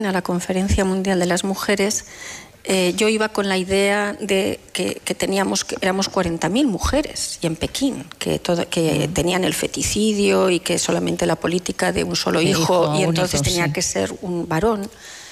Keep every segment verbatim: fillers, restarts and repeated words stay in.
A la Conferencia Mundial de las Mujeres, eh, yo iba con la idea de que, que teníamos, que éramos cuarenta mil mujeres, y en Pekín, que, todo, que mm. tenían el feticidio y que solamente la política de un solo hijo, hijo y entonces único, tenía sí. que ser un varón.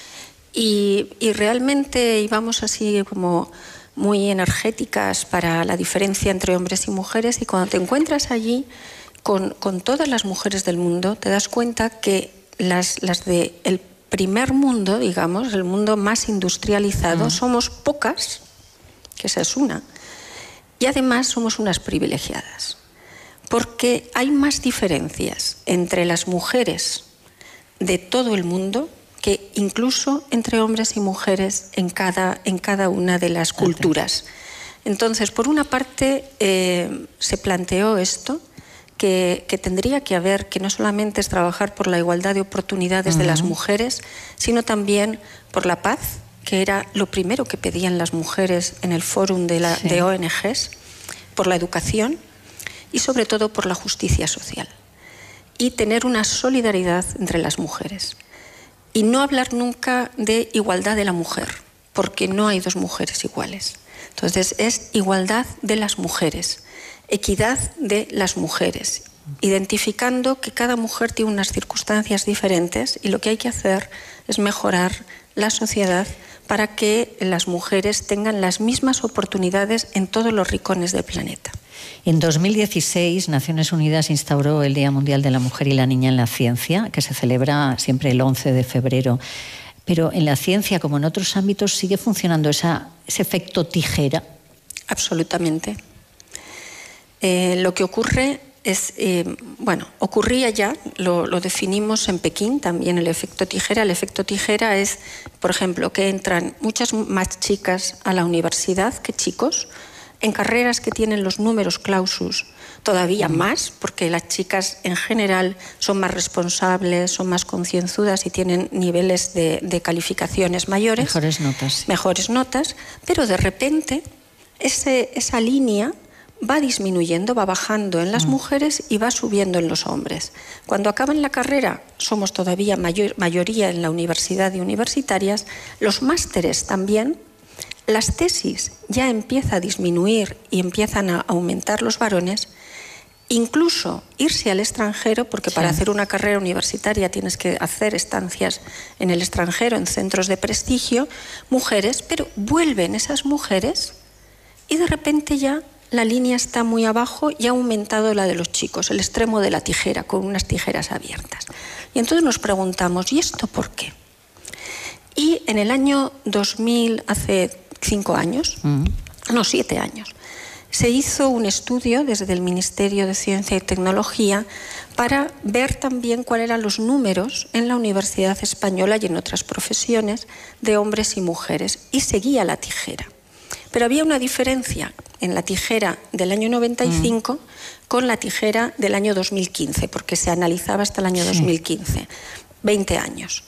Y, y realmente íbamos así como muy energéticas para la diferencia entre hombres y mujeres, y cuando te encuentras allí con, con todas las mujeres del mundo, te das cuenta que las, las de el primer mundo, digamos, el mundo más industrializado, mm. somos pocas, que esa es una, y además somos unas privilegiadas, porque hay más diferencias entre las mujeres de todo el mundo que incluso entre hombres y mujeres en cada, en cada una de las culturas. Entonces, por una parte, eh, se planteó esto, Que, que tendría que haber, que no solamente es trabajar por la igualdad de oportunidades uh-huh. de las mujeres, sino también por la paz, que era lo primero que pedían las mujeres en el fórum de, la, sí. de O N Ges, por la educación y sobre todo por la justicia social. Y tener una solidaridad entre las mujeres. Y no hablar nunca de igualdad de la mujer, porque no hay dos mujeres iguales. Entonces es igualdad de las mujeres. Equidad de las mujeres, identificando que cada mujer tiene unas circunstancias diferentes y lo que hay que hacer es mejorar la sociedad para que las mujeres tengan las mismas oportunidades en todos los rincones del planeta. En dos mil dieciséis, Naciones Unidas instauró el Día Mundial de la Mujer y la Niña en la Ciencia, que se celebra siempre el once de febrero. Pero en la ciencia, como en otros ámbitos, ¿sigue funcionando esa, ese efecto tijera? Absolutamente. Eh, lo que ocurre es, eh, bueno, ocurría ya, lo, lo definimos en Pekín también el efecto tijera. El efecto tijera es, por ejemplo, que entran muchas más chicas a la universidad que chicos, en carreras que tienen los números clausus todavía mm. más, porque las chicas en general son más responsables, son más concienzudas y tienen niveles de, de calificaciones mayores. Mejores notas. Mejores notas, pero de repente ese, esa línea va disminuyendo, va bajando en las mm. mujeres y va subiendo en los hombres. Cuando acaban la carrera, somos todavía mayor, mayoría en la universidad y universitarias, los másteres también, las tesis ya empieza a disminuir y empiezan a aumentar los varones, incluso irse al extranjero, porque sí. para hacer una carrera universitaria tienes que hacer estancias en el extranjero, en centros de prestigio, mujeres, pero vuelven esas mujeres y de repente ya la línea está muy abajo y ha aumentado la de los chicos, el extremo de la tijera, con unas tijeras abiertas. Y entonces nos preguntamos, ¿y esto por qué? Y en el año dos mil, hace cinco años, mm. no, siete años, se hizo un estudio desde el Ministerio de Ciencia y Tecnología para ver también cuáles eran los números en la Universidad Española y en otras profesiones de hombres y mujeres, y seguía la tijera. Pero había una diferencia en la tijera del año noventa y cinco mm. con la tijera del año dos mil quince, porque se analizaba hasta el año sí. dos mil quince, veinte años.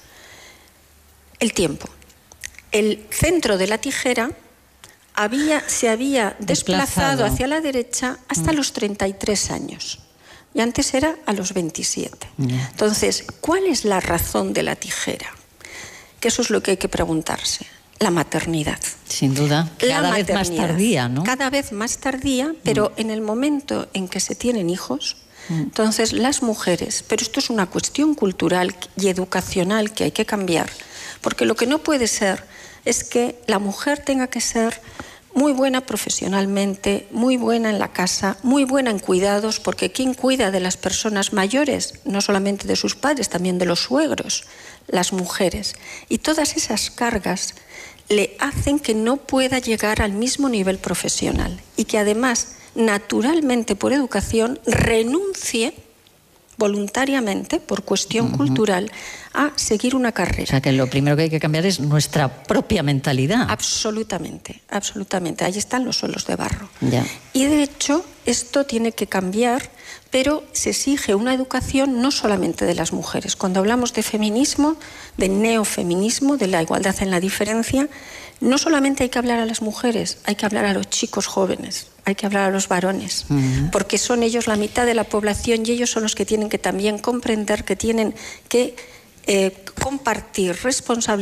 El tiempo. El centro de la tijera había, se había desplazado, desplazado hacia la derecha hasta mm. los treinta y tres años. Y antes era a los veintisiete. Yeah. Entonces, ¿cuál es la razón de la tijera? Que eso es lo que hay que preguntarse. La maternidad. Sin duda. Cada vez más tardía, ¿no? Cada vez más tardía, pero mm. en el momento en que se tienen hijos, mm. entonces las mujeres, pero esto es una cuestión cultural y educacional que hay que cambiar, porque lo que no puede ser es que la mujer tenga que ser muy buena profesionalmente, muy buena en la casa, muy buena en cuidados, porque ¿quién cuida de las personas mayores? No solamente de sus padres, también de los suegros, las mujeres. Y todas esas cargas le hacen que no pueda llegar al mismo nivel profesional y que además, naturalmente por educación, renuncie voluntariamente, por cuestión uh-huh. cultural, a seguir una carrera. O sea, que lo primero que hay que cambiar es nuestra propia mentalidad. Absolutamente, absolutamente. Ahí están los suelos de barro. Ya. Y de hecho, esto tiene que cambiar, pero se exige una educación no solamente de las mujeres. Cuando hablamos de feminismo, de neofeminismo, de la igualdad en la diferencia, no solamente hay que hablar a las mujeres, hay que hablar a los chicos jóvenes, hay que hablar a los varones, uh-huh. porque son ellos la mitad de la población y ellos son los que tienen que también comprender que tienen que eh, compartir responsabilidades